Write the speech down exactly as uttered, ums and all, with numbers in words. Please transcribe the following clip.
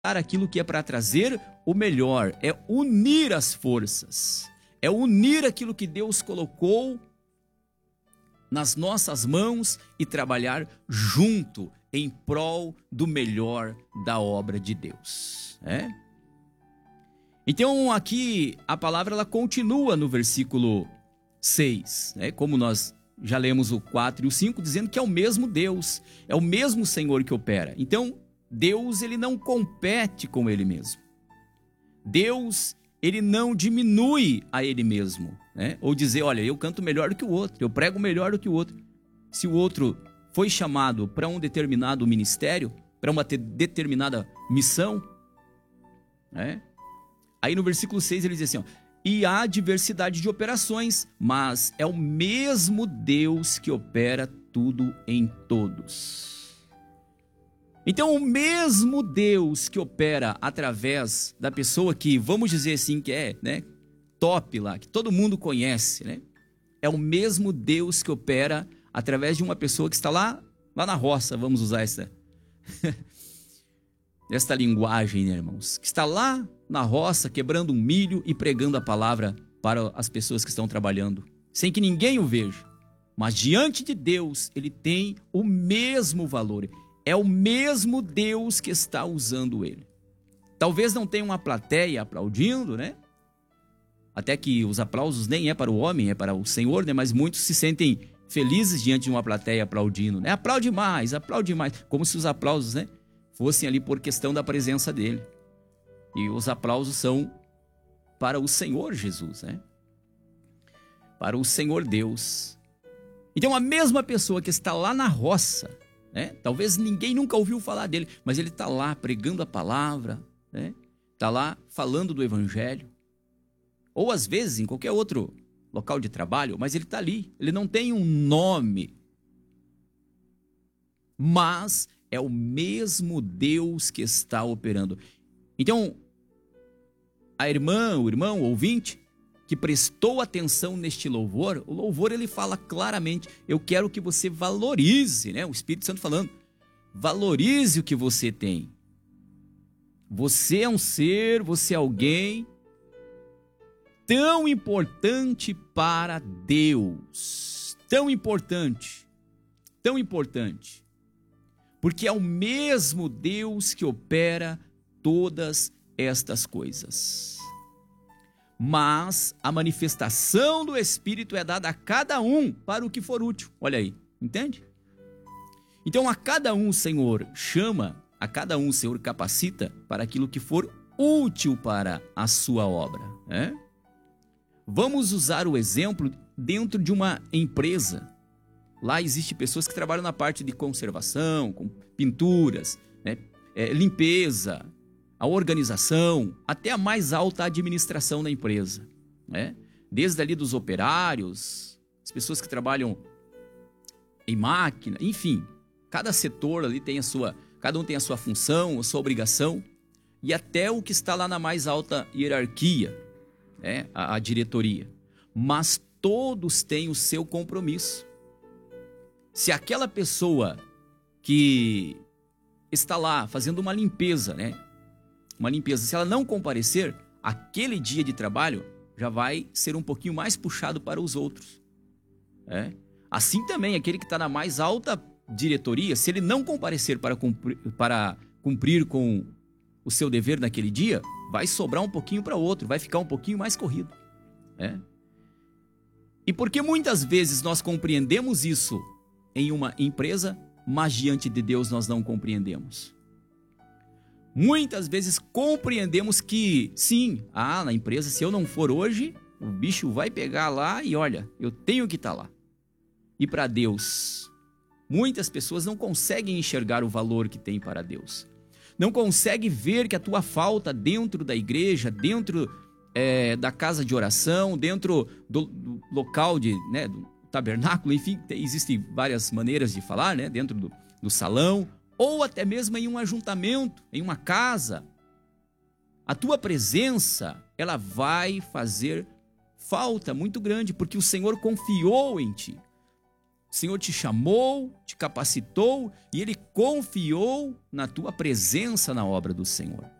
aquilo que é para trazer o melhor, é unir as forças, é unir aquilo que Deus colocou nas nossas mãos e trabalhar junto em prol do melhor da obra de Deus. É? Então aqui a palavra ela continua no versículo seis, né? Como nós já lemos o quatro e o cinco, dizendo que é o mesmo Deus, é o mesmo Senhor que opera. Então Deus ele não compete com ele mesmo. Deus ele não diminui a ele mesmo, né? Ou dizer, olha, eu canto melhor do que o outro, eu prego melhor do que o outro. Se o outro foi chamado para um determinado ministério, para uma determinada missão, né? Aí no versículo seis ele diz assim, ó, e há diversidade de operações, mas é o mesmo Deus que opera tudo em todos. Então, o mesmo Deus que opera através da pessoa que, vamos dizer assim, que é, né, top lá, que todo mundo conhece, né? É o mesmo Deus que opera através de uma pessoa que está lá, lá na roça, vamos usar essa, esta linguagem, né, irmãos? Que está lá na roça, quebrando um milho e pregando a palavra para as pessoas que estão trabalhando, sem que ninguém o veja. Mas diante de Deus, ele tem o mesmo valor. É o mesmo Deus que está usando ele. Talvez não tenha uma plateia aplaudindo, né? Até que os aplausos nem é para o homem, é para o Senhor, né? Mas muitos se sentem felizes diante de uma plateia aplaudindo, né? Aplaude mais, aplaude mais. Como se os aplausos, né, fossem ali por questão da presença dele. E os aplausos são para o Senhor Jesus, né? Para o Senhor Deus. Então a mesma pessoa que está lá na roça, né? Talvez ninguém nunca ouviu falar dele, mas ele está lá pregando a palavra, né? Está lá falando do evangelho, ou às vezes em qualquer outro local de trabalho, mas ele está ali, ele não tem um nome, mas é o mesmo Deus que está operando. Então, a irmã, o irmão, o ouvinte, que prestou atenção neste louvor, o louvor ele fala claramente, eu quero que você valorize, né? O Espírito Santo falando, valorize o que você tem. Você é um ser, você é alguém tão importante para Deus, tão importante, tão importante, porque é o mesmo Deus que opera todas estas coisas. Mas a manifestação do Espírito é dada a cada um para o que for útil. Olha aí, entende? Então a cada um o Senhor chama, a cada um o Senhor capacita para aquilo que for útil para a sua obra, né? Vamos usar o exemplo dentro de uma empresa. Lá existem pessoas que trabalham na parte de conservação, com pinturas, né? É, limpeza, a organização, até a mais alta administração da empresa, né? Desde ali dos operários, as pessoas que trabalham em máquina, enfim, cada setor ali tem a sua, cada um tem a sua função, a sua obrigação, e até o que está lá na mais alta hierarquia, né? a, a diretoria. Mas todos têm o seu compromisso. Se aquela pessoa que está lá fazendo uma limpeza, né? Uma limpeza, se ela não comparecer, aquele dia de trabalho já vai ser um pouquinho mais puxado para os outros. É? Assim também, aquele que está na mais alta diretoria, se ele não comparecer para cumprir, para cumprir com o seu dever naquele dia, vai sobrar um pouquinho para outro, vai ficar um pouquinho mais corrido. É? E porque muitas vezes nós compreendemos isso em uma empresa, mas diante de Deus nós não compreendemos. Muitas vezes compreendemos que, sim, ah, na empresa, se eu não for hoje, o bicho vai pegar lá e olha, eu tenho que estar lá. E para Deus, muitas pessoas não conseguem enxergar o valor que tem para Deus. Não conseguem ver que a tua falta dentro da igreja, dentro é, da casa de oração, dentro do, do local de, né, do tabernáculo, enfim, tem, existem várias maneiras de falar, né, dentro do, do salão, ou até mesmo em um ajuntamento, em uma casa, a tua presença, ela vai fazer falta muito grande, porque o Senhor confiou em ti. O Senhor te chamou, te capacitou e Ele confiou na tua presença na obra do Senhor.